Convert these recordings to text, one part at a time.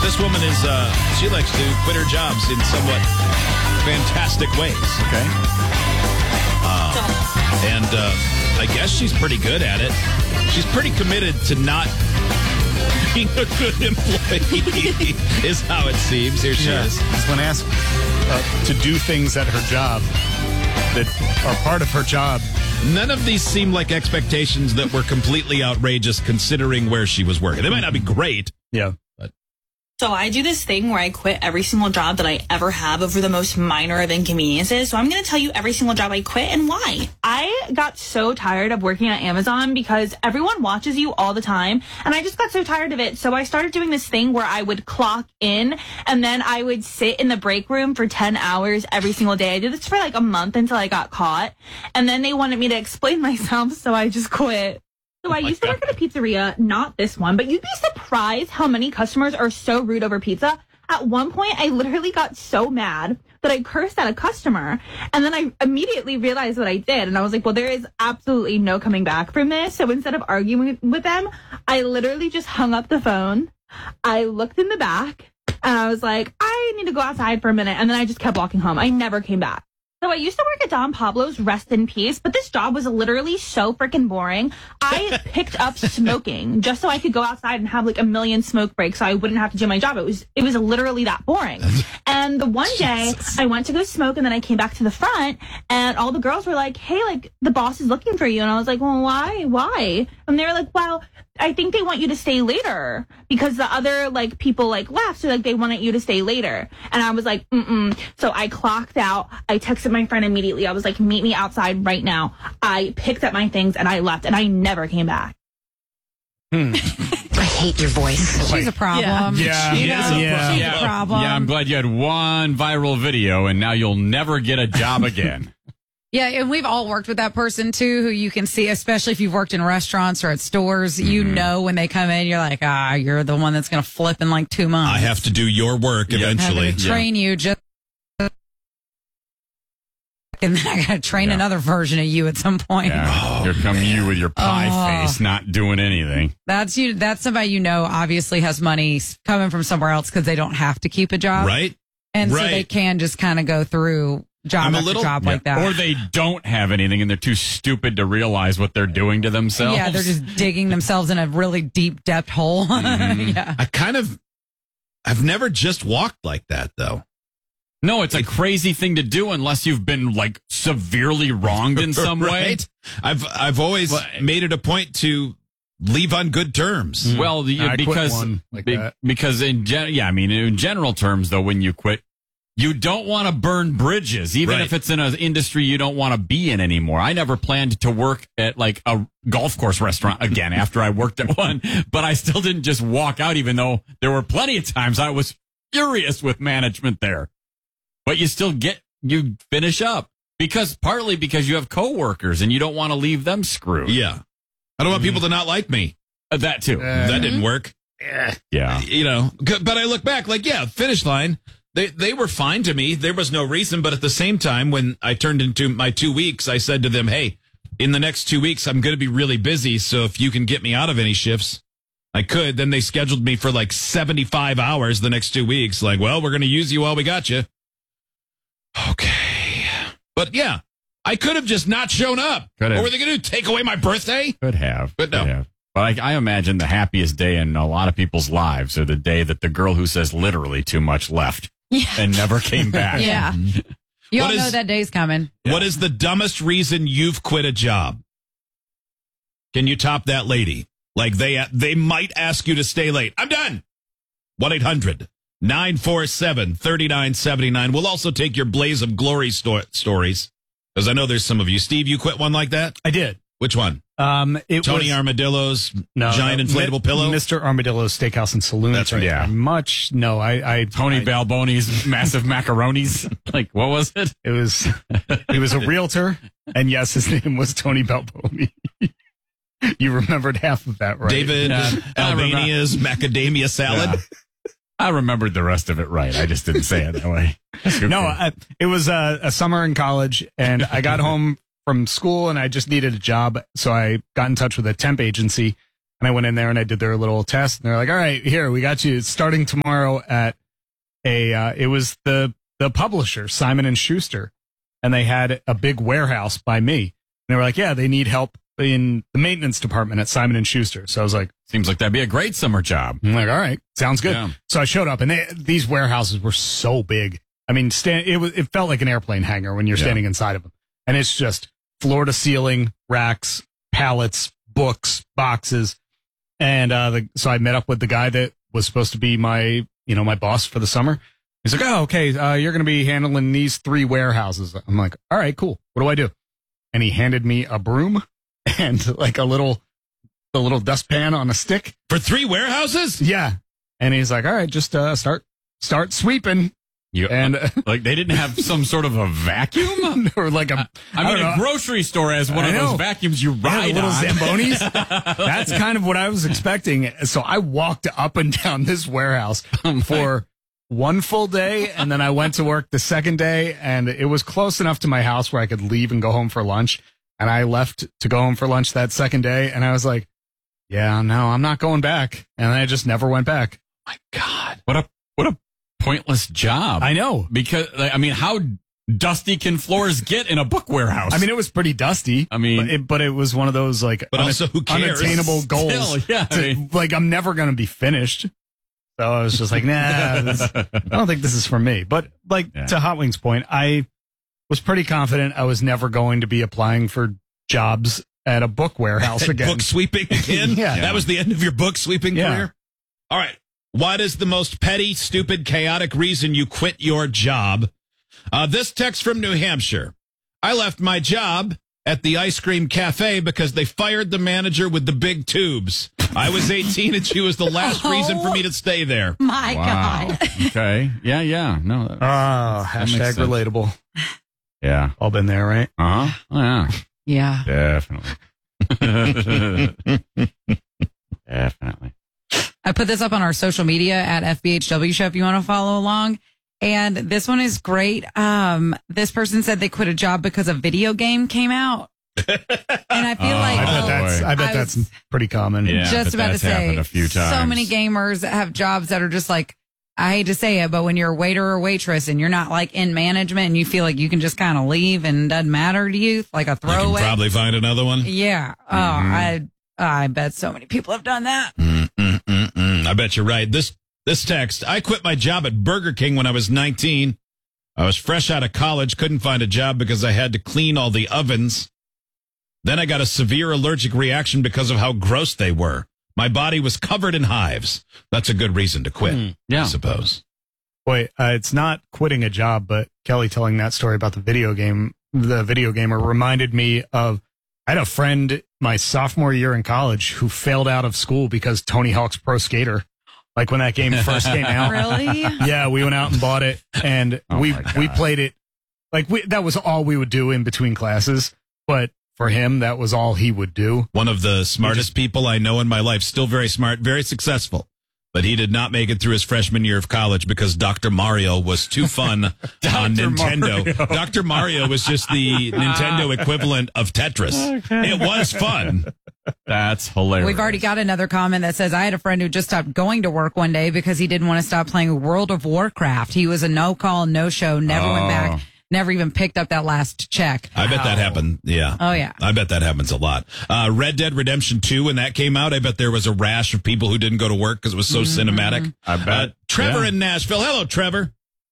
This woman is, she likes to quit her jobs in somewhat fantastic ways. Okay. And I guess she's pretty good at it. She's pretty committed to not being a good employee, is how it seems. Here she is. When asked to do things at her job that are part of her job. None of these seem like expectations that were completely outrageous considering where she was working. They might not be great. Yeah. So I do this thing where I quit every single job that I ever have over the most minor of inconveniences. So I'm going to tell you every single job I quit and why. I got so tired of working at Amazon because everyone watches you all the time. And I just got so tired of it. So I started doing this thing where I would clock in and then I would sit in the break room for 10 hours every single day. I did this for like a month until I got caught. And then they wanted me to explain myself. So I just quit. So I used to work at a pizzeria, not this one, but you'd be surprised how many customers are so rude over pizza. At one point, I literally got so mad that I cursed at a customer. And then I immediately realized what I did. And I was like, well, there is absolutely no coming back from this. So instead of arguing with them, I literally just hung up the phone. I looked in the back and I was like, I need to go outside for a minute. And then I just kept walking home. I never came back. So I used to work at Don Pablo's, rest in peace, but this job was literally so freaking boring. I picked up smoking just so I could go outside and have like a million smoke breaks so I wouldn't have to do my job. It was literally that boring. And the one day I went to go smoke and then I came back to the front and all the girls were like, hey, like the boss is looking for you. And I was like, well, why? And they were like, well, I think they want you to stay later because the other like people like left. So like they wanted you to stay later. And I was like, So I clocked out. I texted my friend immediately. I was like, meet me outside right now. I picked up my things and I left and I never came back. I hate your voice. She's a problem. Yeah. She's a problem. Yeah, I'm glad you had one viral video and now you'll never get a job again. Yeah, and we've all worked with that person, too, who you can see, especially if you've worked in restaurants or at stores, you know when they come in, you're like, you're the one that's going to flip in like 2 months. I have to do your work eventually. I'm train you just... And then I got to train another version of you at some point. Yeah. Here come you with your pie face, not doing anything. That's you. That's somebody you know obviously has money coming from somewhere else because they don't have to keep a job. Right? And so they can just kind of go through job after job like that. Or they don't have anything and they're too stupid to realize what they're doing to themselves. Yeah, they're just digging themselves in a really deep depth hole. Yeah. I've never just walked like that, though. No, it's a crazy thing to do unless you've been like severely wronged in some way. I've always made it a point to leave on good terms. Well, because in general terms, though, when you quit, you don't want to burn bridges, even if it's in an industry you don't want to be in anymore. I never planned to work at like a golf course restaurant again after I worked at one, but I still didn't just walk out, even though there were plenty of times I was furious with management there. But you finish up partly because you have coworkers and you don't want to leave them screwed. Yeah. I don't want people to not like me. That too. That didn't work. Yeah. But I look back finish line. They were fine to me. There was no reason. But at the same time, when I turned into my 2 weeks, I said to them, hey, in the next 2 weeks, I'm going to be really busy. So if you can get me out of any shifts, I could. Then they scheduled me for like 75 hours the next 2 weeks. Like, well, we're going to use you while we got you. Okay. But yeah, I could have just not shown up. What were they going to do? Take away my birthday? Could have. But no. Could have. But I imagine the happiest day in a lot of people's lives are the day that the girl who says literally too much left and never came back. Yeah. You all know that day's coming. What is the dumbest reason you've quit a job? Can you top that lady? Like they might ask you to stay late. I'm done. 1-800-947-3979. We'll also take your Blaze of Glory stories, because I know there's some of you. Steve, you quit one like that? I did. Which one? Tony Armadillo's giant inflatable pillow? Mr. Armadillo's Steakhouse and Saloon. That's right. Yeah. Tony Balboni's massive macaronis. Like, what was it? He was a realtor, and yes, his name was Tony Balboni. You remembered half of that, right? David Albania's macadamia salad. Yeah. I remembered the rest of it right. I just didn't say it that way. It was a summer in college, and I got home from school, and I just needed a job, so I got in touch with a temp agency, And I went in there and I did their little test. And they're like, all right, here, we got you starting tomorrow at it was the publisher, Simon & Schuster. And they had a big warehouse by me. And they were like, yeah, they need help in the maintenance department at Simon & Schuster. So I was like, seems like that'd be a great summer job. I'm like, all right, sounds good. Yeah. So I showed up, and these warehouses were so big. I mean, it felt like an airplane hangar when you're standing inside of them. And it's just floor to ceiling, racks, pallets, books, boxes. And so I met up with the guy that was supposed to be my boss for the summer. He's like, oh, okay, you're going to be handling these 3 warehouses. I'm like, all right, cool. What do I do? And he handed me a broom and like the little dustpan on a stick. For 3 warehouses? Yeah. And he's like, all right, just start sweeping. And like they didn't have some sort of a vacuum or like a grocery store has one of those vacuums you ride little on. Zambonis. That's kind of what I was expecting. So I walked up and down this warehouse for one full day, and then I went to work the second day, and it was close enough to my house where I could leave and go home for lunch. And I left to go home for lunch that second day, and I was like, yeah, no, I'm not going back. And I just never went back. My God, what a pointless job. I know. Because, I mean, how dusty can floors get in a book warehouse? I mean, it was pretty dusty. I mean, but it was one of those like also, who cares? Unattainable goals. Still, yeah, like I'm never going to be finished. So I was just like, nah, I don't think this is for me. But to Hot Wings' point, I was pretty confident I was never going to be applying for jobs at a book warehouse again. Book sweeping again? Yeah. That was the end of your book sweeping career? All right. What is the most petty, stupid, chaotic reason you quit your job? This text from New Hampshire. I left my job at the ice cream cafe because they fired the manager with the big tubes. I was 18 and she was the last reason for me to stay there. My God. Okay. Yeah. No. Hashtag relatable. Yeah. All been there, right? Uh-huh. Oh, yeah. Yeah. Definitely. Definitely. I put this up on our social media at FBHW Show if you want to follow along. And this one is great. This person said they quit a job because a video game came out. And I feel I bet that's pretty common. Yeah, just about to say, a few times. So many gamers have jobs that are just like, I hate to say it, but when you're a waiter or waitress and you're not like in management and you feel like you can just kind of leave and doesn't matter to you, like a throwaway. You can probably find another one. Yeah. Oh, I bet so many people have done that. I bet you're right. This text, I quit my job at Burger King when I was 19. I was fresh out of college, couldn't find a job because I had to clean all the ovens. Then I got a severe allergic reaction because of how gross they were. My body was covered in hives. That's a good reason to quit, I suppose. Boy, it's not quitting a job, but Kelly telling that story about the video gamer reminded me of, I had a friend my sophomore year in college who failed out of school because Tony Hawk's Pro Skater, like when that game first came out. Really? Yeah, we went out and bought it, and we played it. Like that was all we would do in between classes, but for him, that was all he would do. One of the smartest people I know in my life, still very smart, very successful. But he did not make it through his freshman year of college because Dr. Mario was too fun on Nintendo. Mario. Dr. Mario was just the Nintendo equivalent of Tetris. Okay. It was fun. That's hilarious. We've already got another comment that says, I had a friend who just stopped going to work one day because he didn't want to stop playing World of Warcraft. He was a no-call, no-show, never went back. Never even picked up that last check. I bet that happened. Yeah. Oh, yeah. I bet that happens a lot. Red Dead Redemption 2, when that came out, I bet there was a rash of people who didn't go to work because it was so cinematic. I bet. Trevor in Nashville. Hello, Trevor.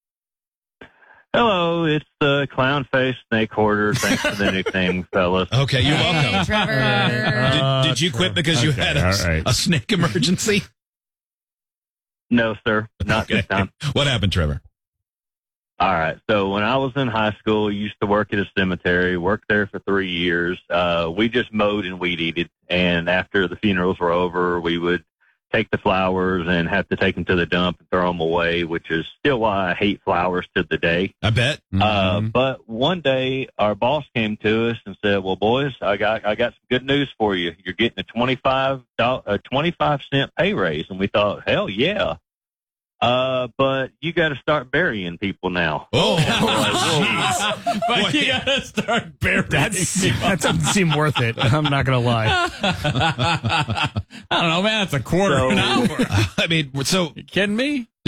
Hello, it's the clown face snake hoarder. Thanks for the nickname, fellas. Okay, you're welcome. Hey, Trevor. Did you quit because you had a snake emergency? No, sir. Not this time. What happened, Trevor? All right. So when I was in high school, I used to work at a cemetery, worked there for 3 years. We just mowed and weed eated. And after the funerals were over, we would take the flowers and have to take them to the dump and throw them away, which is still why I hate flowers to the day. I bet. But one day our boss came to us and said, well, boys, I got some good news for you. You're getting a 25 cent pay raise. And we thought, hell yeah. But you got to start burying people now. Oh, But you got to start burying That doesn't seem worth it. I'm not going to lie. I don't know, man. It's a quarter an hour. I mean, so You kidding me?